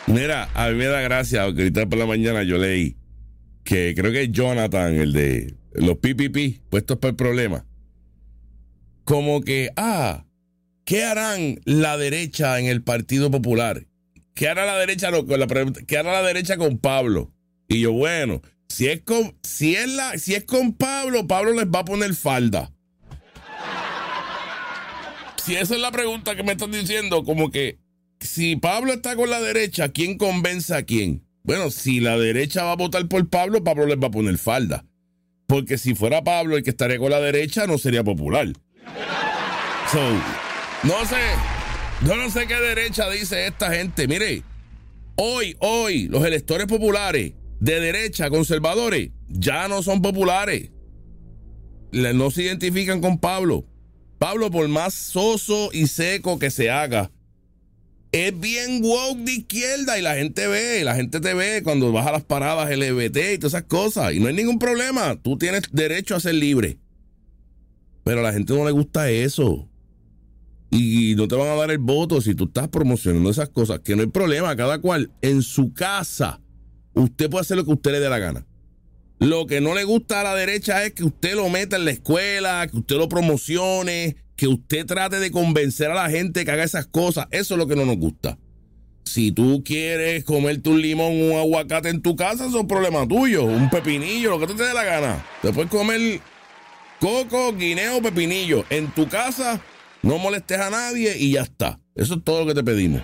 Mira, a mí me da gracia, porque ahorita por la mañana yo leí que creo que es Jonathan, el de los PPP, puestos para el problema. Como que, ¿qué harán la derecha en el Partido Popular? ¿Qué hará la derecha ¿qué hará la derecha con Pablo? Y yo, bueno, si es con Pablo, Pablo les va a poner falda. Si esa es la pregunta que me están diciendo, como que si Pablo está con la derecha, ¿quién convence a quién? Bueno, si la derecha va a votar por Pablo, Pablo les va a poner falda. Porque si fuera Pablo el que estaría con la derecha, no sería popular. So, yo no sé qué derecha dice esta gente. Mire, hoy, los electores populares de derecha, conservadores, ya no son populares. No se identifican con Pablo. Pablo, por más soso y seco que se haga, es bien woke de izquierda y la gente te ve cuando vas a las paradas LGBT y todas esas cosas. Y no hay ningún problema. Tú tienes derecho a ser libre. Pero a la gente no le gusta eso. Y no te van a dar el voto si tú estás promocionando esas cosas. Que no hay problema. Cada cual en su casa, usted puede hacer lo que usted le dé la gana. Lo que no le gusta a la derecha es que usted lo meta en la escuela, que usted lo promocione, que usted trate de convencer a la gente que haga esas cosas. Eso es lo que no nos gusta. Si tú quieres comerte un limón, un aguacate en tu casa, eso es un problema tuyo. Un pepinillo, lo que tú te dé la gana. Te puedes comer coco, guineo, pepinillo. En tu casa, no molestes a nadie y ya está. Eso es todo lo que te pedimos.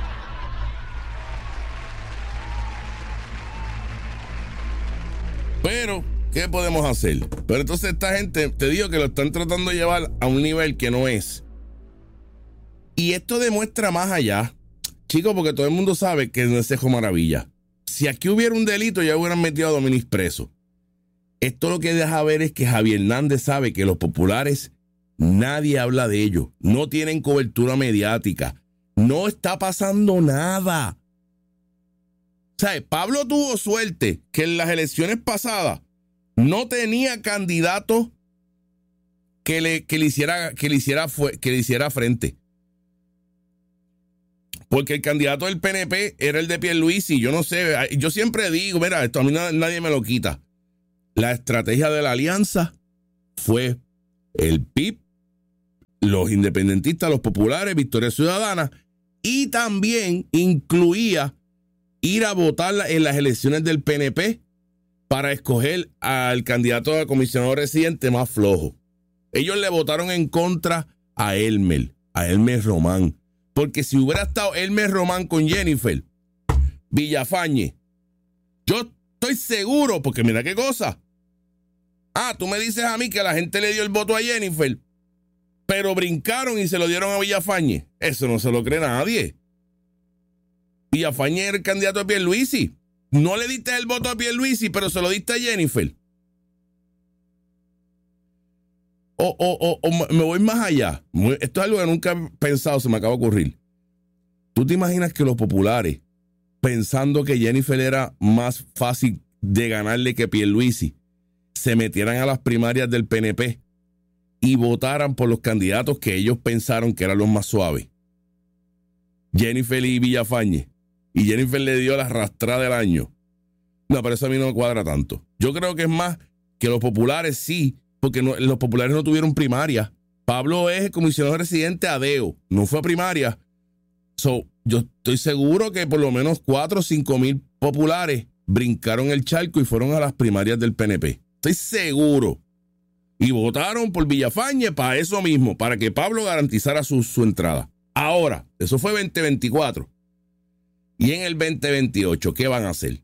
Pero, ¿qué podemos hacer? Pero entonces esta gente, te digo que lo están tratando de llevar a un nivel que no es. Y esto demuestra más allá, chicos, porque todo el mundo sabe que no es Cejo Maravilla. Si aquí hubiera un delito, ya hubieran metido a Dominis preso. Esto lo que deja ver es que Javier Hernández sabe que los populares, nadie habla de ellos. No tienen cobertura mediática. No está pasando nada. ¿Sabes? Pablo tuvo suerte que en las elecciones pasadas no tenía candidato que le hiciera frente. Porque el candidato del PNP era el de Pierluisi. Yo no sé, yo siempre digo, mira, esto a mí nadie me lo quita. La estrategia de la alianza fue el PIB, los independentistas, los populares, Victoria Ciudadana, y también incluía ir a votar en las elecciones del PNP para escoger al candidato a comisionado residente más flojo. Ellos le votaron en contra a Elmer Román. Porque si hubiera estado Elmer Román con Jennifer Villafañe, yo estoy seguro, porque mira qué cosa. Tú me dices a mí que la gente le dio el voto a Jennifer, pero brincaron y se lo dieron a Villafañe. Eso no se lo cree nadie. Villafañe era el candidato de Pierluisi. No le diste el voto a Pierluisi, pero se lo diste a Jennifer. O me voy más allá. Esto es algo que nunca he pensado, se me acaba de ocurrir. ¿Tú te imaginas que los populares, pensando que Jennifer era más fácil de ganarle que Pierluisi, se metieran a las primarias del PNP y votaran por los candidatos que ellos pensaron que eran los más suaves? Jennifer y Villafañe. Y Jennifer le dio la arrastrada del año. No, pero eso a mí no me cuadra tanto. Yo creo que es más que los populares sí, porque los populares no tuvieron primaria. Pablo es el comisionado residente ADEO, no fue a primaria. Yo estoy seguro que por lo menos 4 o 5 mil populares brincaron el charco y fueron a las primarias del PNP. Estoy seguro. Y votaron por Villafañe para eso mismo, para que Pablo garantizara su entrada. Ahora, eso fue 2024. Y en el 2028, ¿qué van a hacer?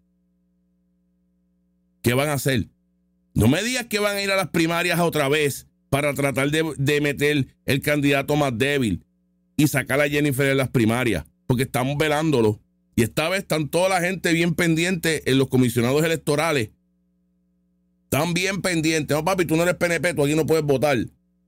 ¿Qué van a hacer? No me digas que van a ir a las primarias otra vez para tratar de meter el candidato más débil y sacar a Jennifer en las primarias, porque estamos velándolo. Y esta vez están toda la gente bien pendiente en los comisionados electorales. Están bien pendientes. No, papi, tú no eres PNP, tú aquí no puedes votar.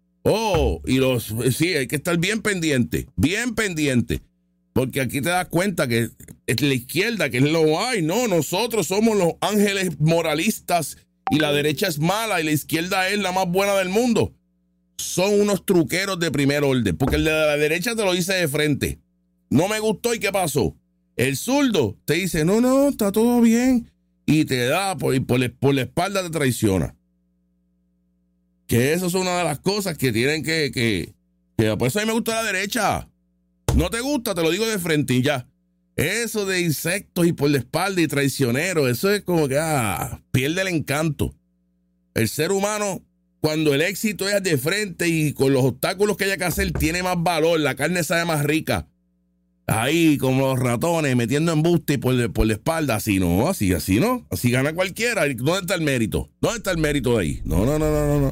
Sí, hay que estar bien pendiente, bien pendiente. Porque aquí te das cuenta que es la izquierda, que es nosotros somos los ángeles moralistas y la derecha es mala y la izquierda es la más buena del mundo. Son unos truqueros de primer orden, porque el de la derecha te lo dice de frente. No me gustó y ¿qué pasó? El zurdo te dice, no, está todo bien. Y te da, por la espalda te traiciona. Que eso es una de las cosas que tienen que por eso a mí me gusta la derecha. No te gusta, te lo digo de frente y ya. Eso de insectos y por la espalda y traicionero, eso es como que pierde el encanto. El ser humano, cuando el éxito es de frente y con los obstáculos que haya que hacer, tiene más valor, la carne sabe más rica. Ahí, como los ratones, metiendo embuste y por la espalda, así no, así no. Así gana cualquiera. ¿Dónde está el mérito? ¿Dónde está el mérito de ahí? No.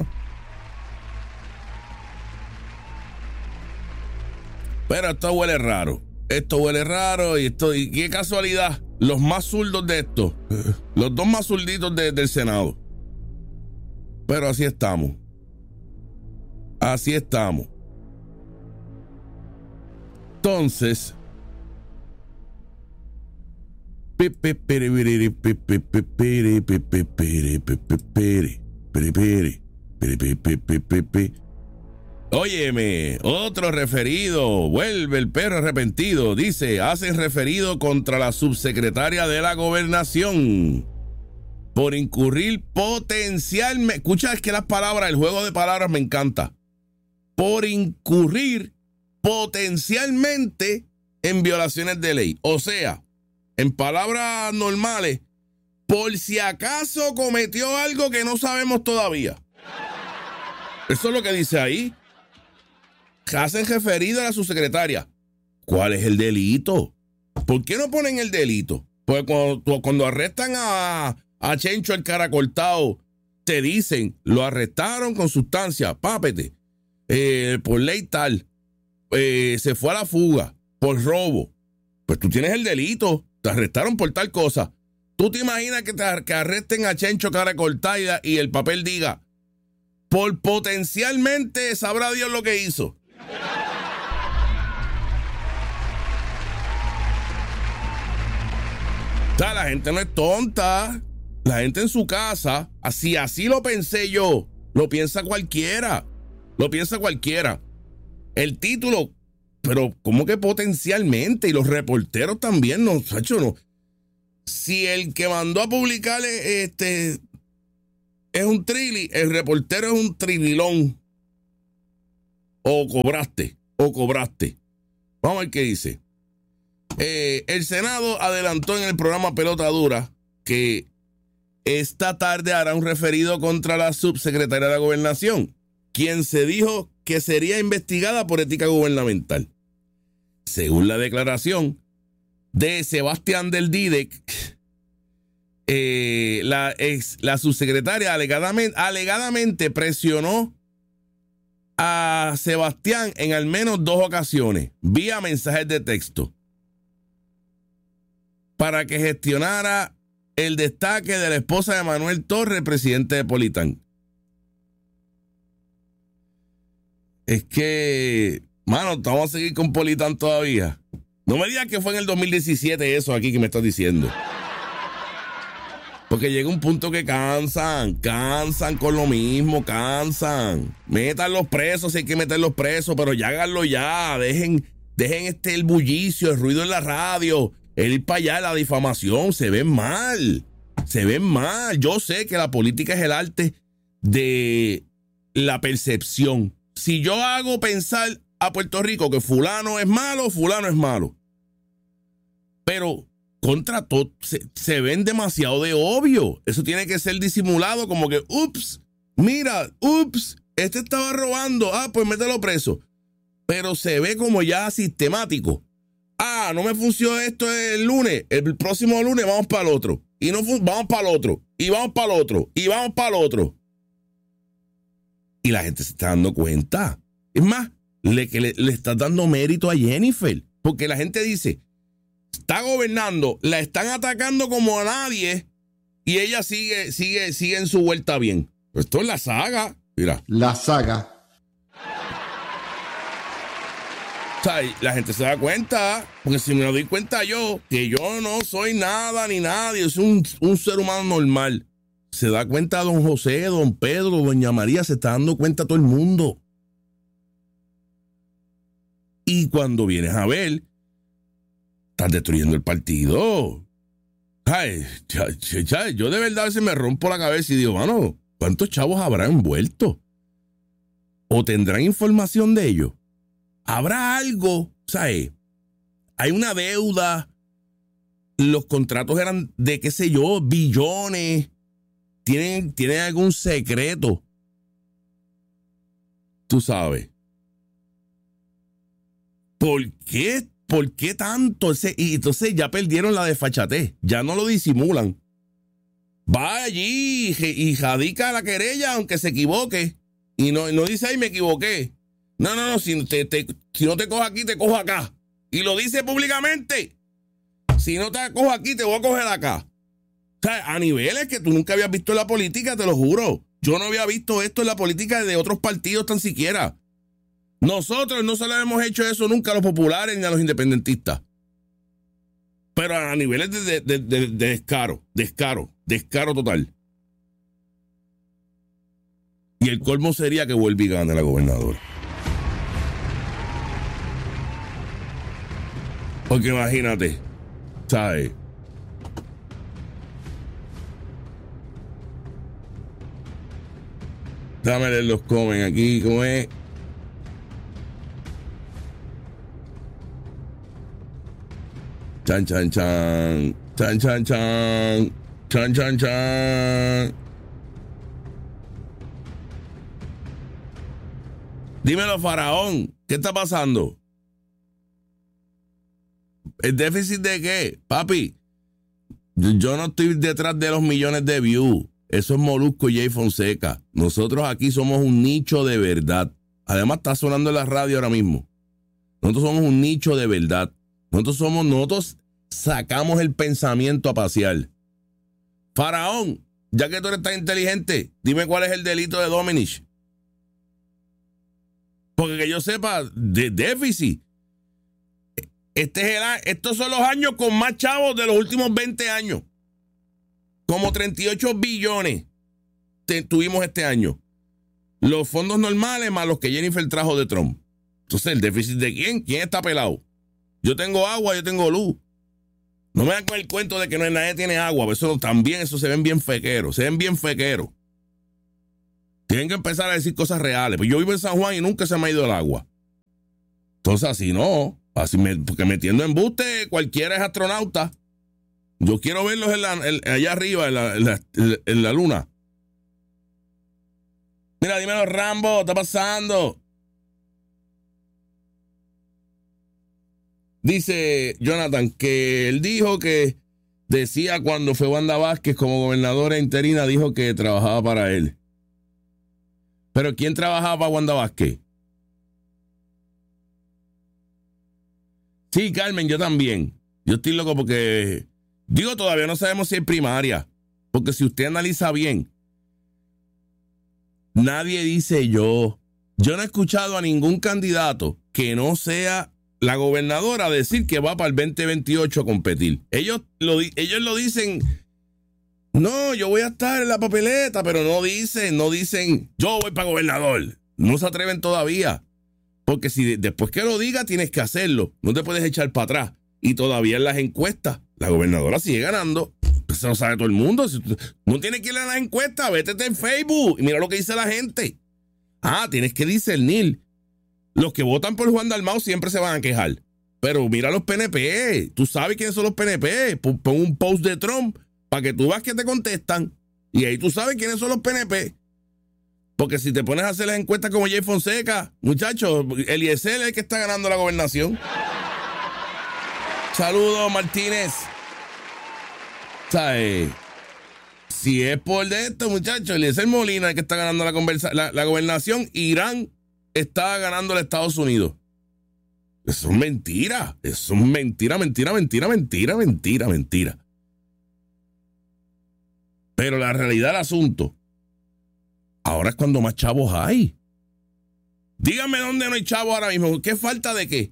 Pero esto huele raro. Y qué casualidad. Los más zurdos de esto. Los dos más zurditos del Senado. Pero así estamos. Entonces. Óyeme, otro referido, vuelve el perro arrepentido, dice, hacen referido contra la subsecretaria de la Gobernación por incurrir potencialmente, escucha, es que las palabras, el juego de palabras me encanta, por incurrir potencialmente en violaciones de ley, o sea, en palabras normales, por si acaso cometió algo que no sabemos todavía. Eso es lo que dice ahí. Hacen referido a la subsecretaria. ¿Cuál es el delito? ¿Por qué no ponen el delito? Pues cuando arrestan a Chencho el cara cortado, te dicen, lo arrestaron con sustancia, pápete, por ley tal, se fue a la fuga, por robo. Pues tú tienes el delito, te arrestaron por tal cosa. ¿Tú te imaginas que arresten a Chencho cara cortada y el papel diga, por potencialmente sabrá Dios lo que hizo? O sea, la gente no es tonta. La gente en su casa, así lo pensé yo. Lo piensa cualquiera. El título, pero ¿cómo que potencialmente? Y los reporteros también, no, Sacho, no. Si el que mandó a publicar es un trilli, el reportero es un trililón. O cobraste. Vamos a ver qué dice. El Senado adelantó en el programa Pelota Dura que esta tarde hará un referido contra la subsecretaria de la Gobernación, quien se dijo que sería investigada por ética gubernamental. Según la declaración de Sebastián del Didec, la subsecretaria alegadamente presionó a Sebastián en al menos 2 ocasiones, vía mensajes de texto, para que gestionara el destaque de la esposa de Manuel Torres, presidente de Politán. Es que, mano, vamos a seguir con Politán todavía. No me digas que fue en el 2017 eso aquí que me estás diciendo. Porque llega un punto que cansan con lo mismo, Métanlos presos si hay que meterlos presos, pero ya háganlo ya. Dejen el bullicio, el ruido en la radio, el ir para allá, la difamación. Se ven mal. Yo sé que la política es el arte de la percepción. Si yo hago pensar a Puerto Rico que fulano es malo. Pero contra todo, se ven demasiado de obvio. Eso tiene que ser disimulado como que, ups, este estaba robando, pues mételo preso. Pero se ve como ya sistemático. No me funcionó esto el lunes, el próximo lunes vamos para el otro. Y no vamos para el otro, y vamos para el otro, y vamos para el otro. Y la gente se está dando cuenta. Es más, le está dando mérito a Jennifer, porque la gente dice, está gobernando, la están atacando como a nadie y ella sigue en su vuelta bien. Pues esto es la saga, mira. La saga. O sea, la gente se da cuenta, porque si me doy cuenta yo, que yo no soy nada ni nadie, soy un ser humano normal. Se da cuenta don José, don Pedro, doña María, se está dando cuenta todo el mundo. Y cuando vienes a ver, Estás destruyendo el partido. Ay, yo de verdad a veces me rompo la cabeza y digo, mano, ¿cuántos chavos habrán envuelto? ¿O tendrán información de ellos? ¿Habrá algo? ¿Sabes? Hay una deuda. Los contratos eran de, qué sé yo, billones. ¿Tienen algún secreto? Tú sabes. ¿Por qué? ¿Por qué tanto? Y entonces ya perdieron la desfachatez. Ya no lo disimulan. Va allí y radica la querella aunque se equivoque. Y no dice, ay, me equivoqué. No, si no te cojo aquí, te cojo acá. Y lo dice públicamente. Si no te cojo aquí, te voy a coger acá. O sea, a niveles que tú nunca habías visto en la política, te lo juro. Yo no había visto esto en la política de otros partidos tan siquiera. Nosotros no se le hemos hecho eso nunca a los populares ni a los independentistas. Pero a niveles de descaro total. Y el colmo sería que vuelva y gane la gobernadora. Porque imagínate, ¿sabes? Déjame leer los comen aquí, ¿cómo es? Chan, chan, chan. Chan, chan, chan. Chan, chan, chan. Dímelo, Faraón, ¿qué está pasando? ¿El déficit de qué? Papi, yo no estoy detrás de los millones de views. Eso es Molusco y Jay Fonseca. Nosotros aquí somos un nicho de verdad. Además está sonando en la radio ahora mismo. Nosotros somos un nicho de verdad. Nosotros sacamos el pensamiento a pasear. Faraón, ya que tú eres tan inteligente, dime cuál es el delito de Domenech. Porque que yo sepa, de déficit. Estos son los años con más chavos de los últimos 20 años. Como 38 billones tuvimos este año. Los fondos normales más los que Jennifer trajo de Trump. Entonces, ¿el déficit de quién? ¿Quién está pelado? Yo tengo agua, yo tengo luz. No me dan con el cuento de que nadie tiene agua. Pero eso se ven bien fequeros. Tienen que empezar a decir cosas reales. Pues yo vivo en San Juan y nunca se me ha ido el agua. Entonces, así no. Porque metiendo embuste, cualquiera es astronauta. Yo quiero verlos allá arriba, en la luna. Mira, dímelo, Rambo, ¿qué está pasando? Dice Jonathan que él dijo que decía cuando fue Wanda Vázquez como gobernadora interina, dijo que trabajaba para él. ¿Pero quién trabajaba para Wanda Vázquez? Sí, Carmen, yo también. Yo estoy loco porque, todavía no sabemos si hay primaria. Porque si usted analiza bien, nadie dice yo. Yo no he escuchado a ningún candidato que no sea la gobernadora decir que va para el 2028 a competir. Ellos lo dicen, no, yo voy a estar en la papeleta, pero no dicen, yo voy para gobernador. No se atreven todavía. Porque si después que lo diga, tienes que hacerlo. No te puedes echar para atrás. Y todavía en las encuestas, la gobernadora sigue ganando. Eso lo sabe todo el mundo. Si no tienes que ir a las encuestas, vete en Facebook y mira lo que dice la gente. Tienes que discernir. Los que votan por Juan Dalmau siempre se van a quejar. Pero mira los PNP. Tú sabes quiénes son los PNP. Pon un post de Trump para que tú veas que te contestan. Y ahí tú sabes quiénes son los PNP. Porque si te pones a hacer las encuestas como Jay Fonseca, muchachos, Eliezer es el que está ganando la gobernación. Saludos, Martínez. ¿Sabes? Si es por de esto, muchachos, Eliezer Molina es el que está ganando la gobernación. Irán está ganando a Estados Unidos. Eso es mentira. Eso es mentira. Pero la realidad del asunto, ahora es cuando más chavos hay. Dígame dónde no hay chavos ahora mismo. ¿Qué falta de qué?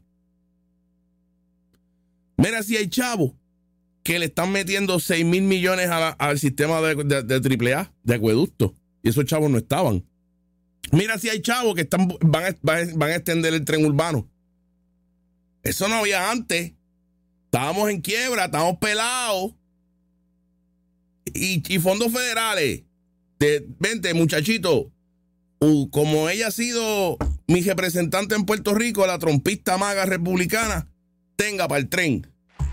Mira, si hay chavos que le están metiendo 6,000 millones al sistema de AAA, de acueducto. Y esos chavos no estaban. Mira, si hay chavos que van a extender el tren urbano. Eso no había antes. Estábamos en quiebra, estábamos pelados. Y fondos federales. Vente, muchachito. Como ella ha sido mi representante en Puerto Rico, la trompista maga republicana, tenga para el tren.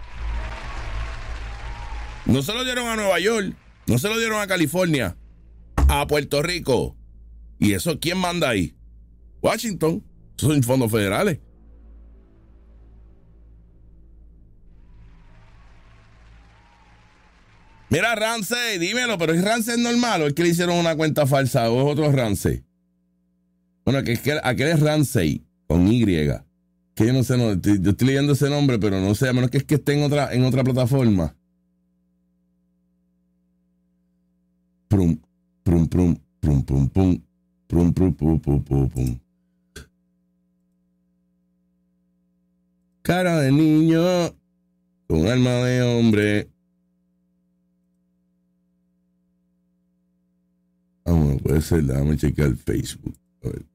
No se lo dieron a Nueva York, no se lo dieron a California, a Puerto Rico. ¿Y eso quién manda ahí? Washington. Son fondos federales. Mira, Ramsey, dímelo, pero ¿es Ramsey normal o es que le hicieron una cuenta falsa o es otro Ramsey? Bueno, aquel es Ramsey con Y. Que yo no sé, yo estoy leyendo ese nombre, pero no sé, a menos que es que esté en otra plataforma. Prum, prum, prum, prum, prum, pum, prum, prum, pum, pum, pum, pum. Cara de niño con alma de hombre. Bueno, puede ser, déjame checar el Facebook. A ver.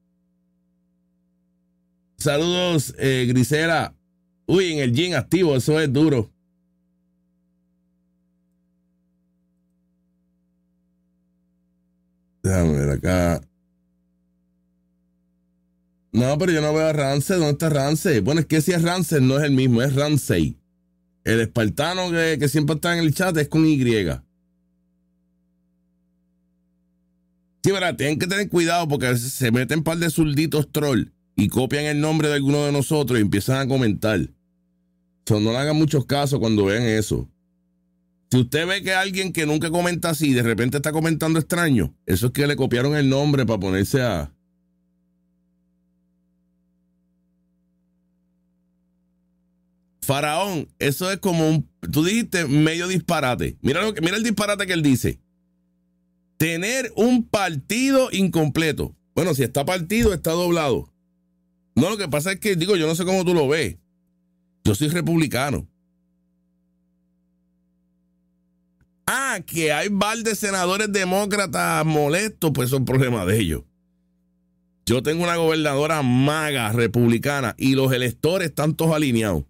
Saludos, Grisela. Uy, en el gym activo, eso es duro. Déjame ver acá. No, pero yo no veo a Ramsey. ¿Dónde está Ramsey? Bueno, es que si es Ramsey, no es el mismo, es Ramsey. El espartano que siempre está en el chat es con Y. Sí, verdad, tienen que tener cuidado porque a veces se meten un par de zurditos troll y copian el nombre de alguno de nosotros y empiezan a comentar. No le hagan muchos casos cuando vean eso. Si usted ve que alguien que nunca comenta así de repente está comentando extraño, eso es que le copiaron el nombre para ponerse a... Faraón, eso es como tú dijiste medio disparate. Mira el disparate que él dice. Tener un partido incompleto. Bueno, si está partido, está doblado. No, lo que pasa es que, yo no sé cómo tú lo ves. Yo soy republicano. Que hay par de senadores demócratas molestos, pues son problemas de ellos. Yo tengo una gobernadora maga republicana y los electores están todos alineados.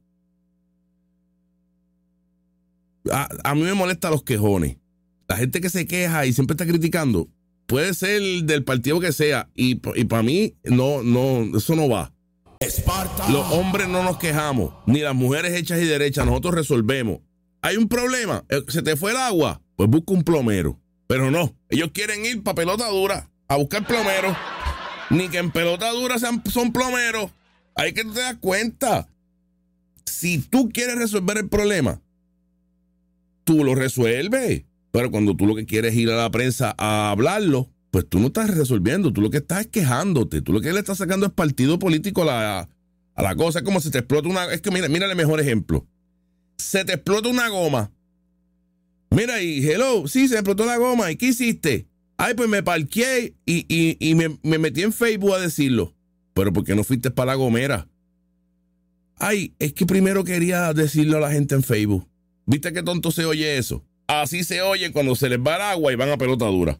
A mí me molesta los quejones. La gente que se queja y siempre está criticando, puede ser del partido que sea, y para mí, no, eso no va. Esparta. Los hombres no nos quejamos, ni las mujeres hechas y derechas, nosotros resolvemos. Hay un problema, se te fue el agua, pues busca un plomero. Pero no, ellos quieren ir para pelota dura, a buscar plomeros. Ni que en pelota dura son plomeros. Hay que te das cuenta. Si tú quieres resolver el problema, tú lo resuelves. Pero cuando tú lo que quieres es ir a la prensa a hablarlo, pues tú no estás resolviendo. Tú lo que estás es quejándote. Tú lo que le estás sacando es partido político a la cosa. Es como si te explota una... Es que mira el mejor ejemplo. Se te explota una goma. Mira, y hello, sí, se me explotó la goma. ¿Y qué hiciste? Ay, pues me parqué y me metí en Facebook a decirlo. Pero ¿por qué no fuiste para la gomera? Ay, es que primero quería decirlo a la gente en Facebook. ¿Viste qué tonto se oye eso? Así se oye cuando se les va el agua y van a pelota dura.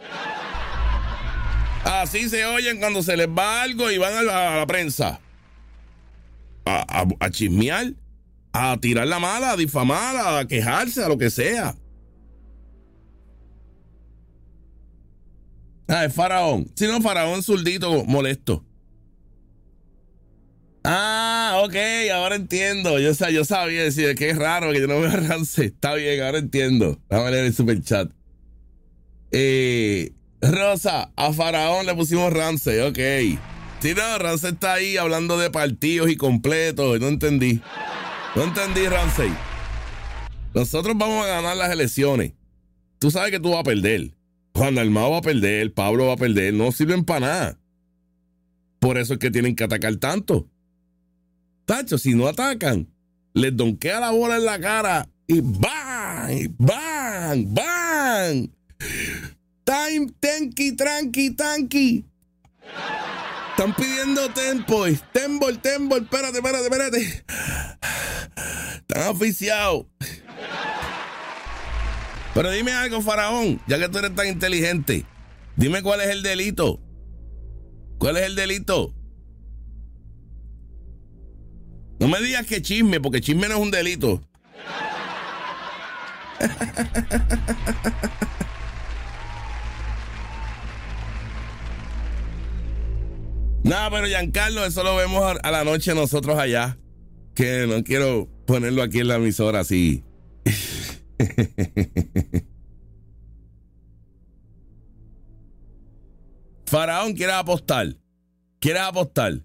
Así se oyen cuando se les va algo y van a la prensa. A chismear, a tirar la mala, a difamar, a quejarse, a lo que sea. Es Faraón. Si no, Faraón zurdito molesto. Ok, ahora entiendo. Yo sabía decir que es raro que yo no veo a Ramsey. Está bien, ahora entiendo. Vamos a leer el superchat. Rosa, a Faraón le pusimos Ramsey, ok. Si no, Ramsey está ahí hablando de partidos y completos. No entendí, Ramsey. Nosotros vamos a ganar las elecciones. Tú sabes que tú vas a perder. Juan Dalmau va a perder, Pablo va a perder. No sirven para nada. Por eso es que tienen que atacar tanto. Tacho, si no atacan, les donquea la bola en la cara y ¡bang! ¡Bang! ¡Bang! Time, tanky. Están pidiendo tempo. Tempo, espérate. Están oficiados. Pero dime algo, Faraón, ya que tú eres tan inteligente. Dime cuál es el delito. No me digas que chisme, porque chisme no es un delito. Nada, pero Giancarlo, eso lo vemos a la noche nosotros allá. Que no quiero ponerlo aquí en la emisora así. Faraón, ¿quieres apostar? ¿Quieres apostar?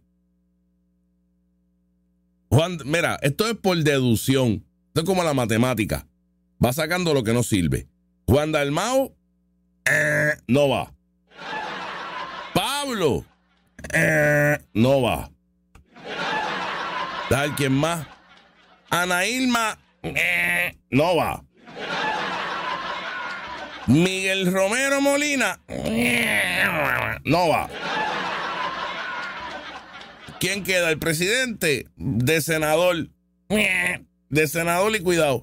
Juan, mira, esto es por deducción. Esto es como la matemática. Va sacando lo que no sirve. Juan Dalmau, no va. Pablo, no va. ¿Sabes quién más? Ana Irma, no va. Miguel Romero Molina, no va. ¿Quién queda? El presidente de senador. De senador y cuidado.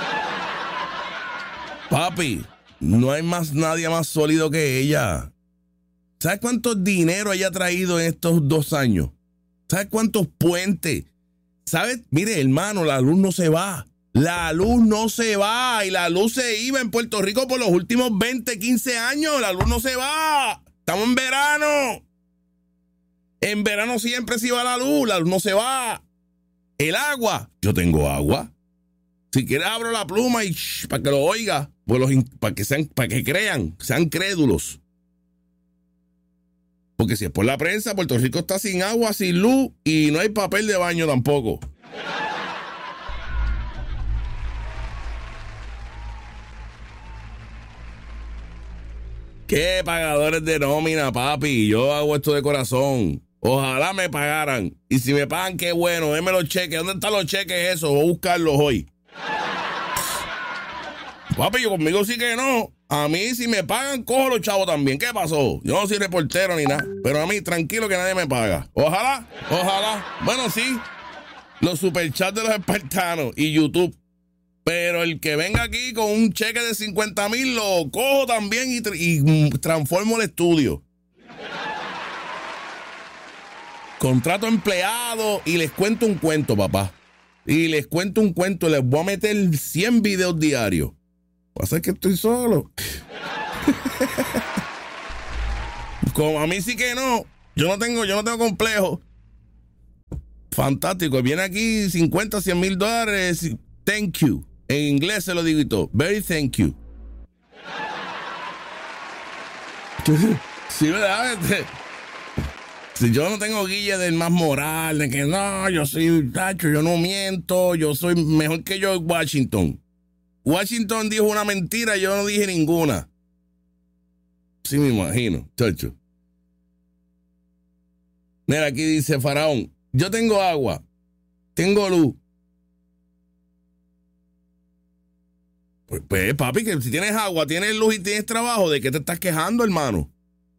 Papi, no hay nadie más sólido que ella. ¿Sabes cuánto dinero ella ha traído en estos 2 años? ¿Sabes cuántos puentes? ¿Sabes? Mire, hermano, la luz no se va. La luz no se va. Y la luz se iba en Puerto Rico por los últimos 20, 15 años. La luz no se va. Estamos en verano. En verano siempre se va la luz no se va. El agua. Yo tengo agua. Si quieres abro la pluma y para que lo oiga. Para que crean, sean crédulos. Porque si es por la prensa, Puerto Rico está sin agua, sin luz y no hay papel de baño tampoco. ¿Qué pagadores de nómina, papi? Yo hago esto de corazón. Ojalá me pagaran. Y si me pagan, qué bueno. Denme los cheques. ¿Dónde están los cheques esos? Voy a buscarlos hoy. Papi, yo conmigo sí que no. A mí, si me pagan, cojo los chavos también. ¿Qué pasó? Yo no soy reportero ni nada. Pero a mí, tranquilo que nadie me paga. Ojalá. Bueno, sí. Los superchats de los espartanos y YouTube. Pero el que venga aquí con un cheque de 50,000, lo cojo también y transformo el estudio. Contrato empleado y les cuento un cuento, papá. Y les cuento un cuento. Les voy a meter 100 videos diarios. Pasa que estoy solo. Como a mí sí que no. Yo no tengo complejo. Fantástico. Viene aquí 50, 100 mil dólares. Thank you. En inglés se lo digo y todo. Very thank you. Sí, ¿verdad? Si yo no tengo guille del más moral, de que no, yo soy tacho, yo no miento, yo soy mejor que yo en Washington. Washington dijo una mentira, yo no dije ninguna. Sí, me imagino, chacho. Mira, aquí dice Faraón, yo tengo agua, tengo luz. Pues, papi, que si tienes agua, tienes luz y tienes trabajo, ¿de qué te estás quejando, hermano?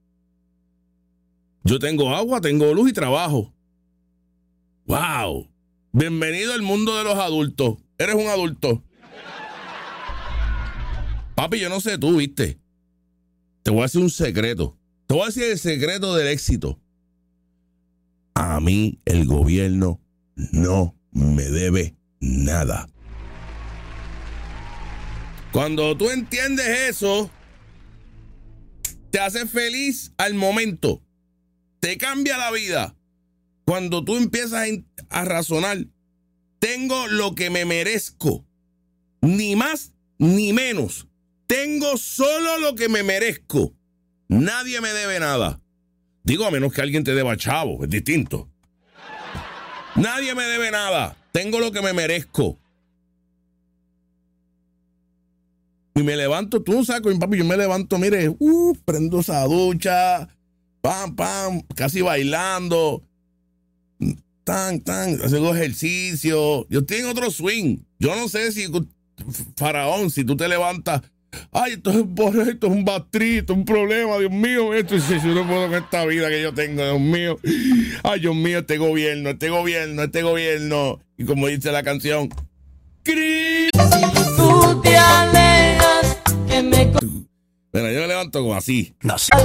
Yo tengo agua, tengo luz y trabajo. ¡Wow! Bienvenido al mundo de los adultos. Eres un adulto. Papi, yo no sé tú, ¿viste? Te voy a decir un secreto. Te voy a decir el secreto del éxito. A mí el gobierno no me debe nada. Cuando tú entiendes eso, te hace feliz al momento. Te cambia la vida. Cuando tú empiezas a razonar, tengo lo que me merezco. Ni más ni menos. Tengo solo lo que me merezco. Nadie me debe nada. Digo, a menos que alguien te deba chavo, es distinto. Nadie me debe nada. Tengo lo que me merezco. Y me levanto, tú no sabes, mi papi, yo me levanto, mire, prendo esa ducha, pam, pam, casi bailando, haciendo ejercicio. Yo estoy en otro swing. Yo no sé si, Faraón, si tú te levantas, ay, esto es un bastrito, un problema, Dios mío, esto si yo no puedo con esta vida que yo tengo, Dios mío. Ay, Dios mío, este gobierno. Y como dice la canción, ¡Cris! Si tú te alejas, que me... Bueno, yo me levanto como así. No sé.